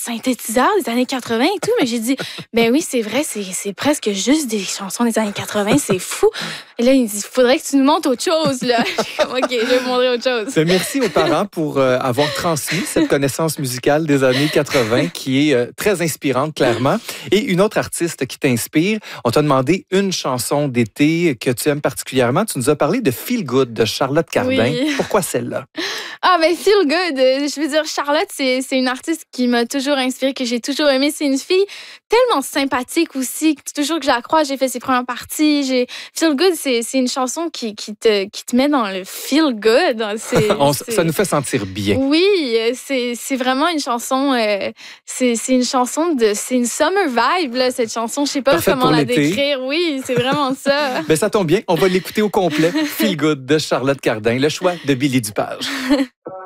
synthétiseurs des années 80 et tout. Mais j'ai dit, ben oui, c'est vrai, c'est presque juste des chansons des années 80, c'est fou. Et là, il dit, faudrait que tu nous montres autre chose, là. Je suis comme, OK, je vais vous montrer autre chose. Ben, merci aux parents pour avoir transmis cette connaissance musicale des années 80 qui est très inspirante, clairement. Et une autre artiste qui t'inspire, on t'a demandé une chanson d'été que tu aimes particulièrement. Tu nous as parlé de Feel Good de Charlotte Cardin. Oui. Pourquoi celle-là? Ah, ben, Feel Good. Je veux dire, Charlotte, c'est une artiste qui m'a toujours inspirée, que j'ai toujours aimée. C'est une fille tellement sympathique aussi. Toujours que je la croise, j'ai fait ses premières parties. Feel Good, c'est une chanson qui te met dans le feel good. Ça nous fait sentir bien. Oui, c'est vraiment une chanson. C'est une chanson c'est une summer vibe, là, cette chanson. Je sais pas Parfaite comment pour la l'été. décrire. Oui, c'est vraiment ça. Ben, ça tombe bien. On va l'écouter au complet. Feel Good de Charlotte Cardin, le choix de Billy Dupage.